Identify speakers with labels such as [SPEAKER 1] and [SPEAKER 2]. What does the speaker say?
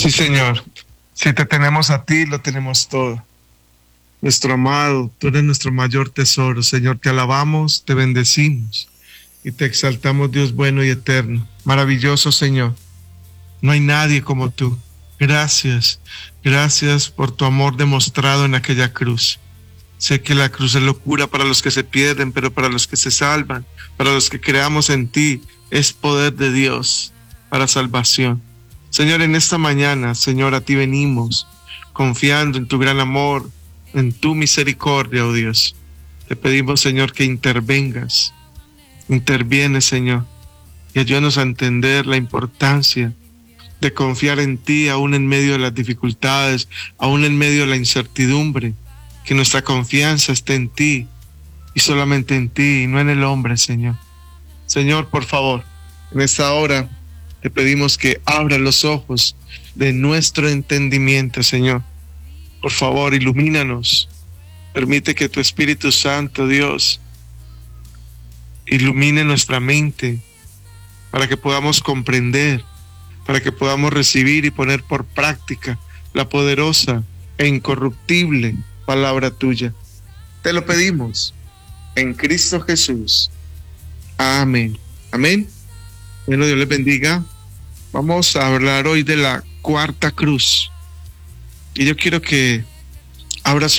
[SPEAKER 1] Sí, Señor. Si te tenemos a ti, lo tenemos todo. Nuestro amado, tú eres nuestro mayor tesoro. Señor, te alabamos, te bendecimos y te exaltamos, Dios bueno y eterno. Maravilloso, Señor. No hay nadie como tú. Gracias. Gracias por tu amor demostrado en aquella cruz. Sé que la cruz es locura para los que se pierden, pero para los que se salvan, para los que creamos en ti, es poder de Dios para salvación. Señor, en esta mañana, Señor, a ti venimos confiando en tu gran amor, en tu misericordia, oh Dios. Te pedimos, Señor, que intervengas. Interviene, Señor, y ayúdanos a entender la importancia de confiar en ti aún en medio de las dificultades, aún en medio de la incertidumbre, que nuestra confianza esté en ti y solamente en ti y no en el hombre, Señor. Señor, por favor, en esta hora te pedimos que abra los ojos de nuestro entendimiento, Señor. Por favor, ilumínanos. Permite que tu Espíritu Santo, Dios, ilumine nuestra mente para que podamos comprender, para que podamos recibir y poner por práctica la poderosa e incorruptible palabra tuya. Te lo pedimos en Cristo Jesús. Amén. Amén. Bueno, Dios les bendiga. Vamos a hablar hoy de la cuarta cruz. Y yo quiero que abra su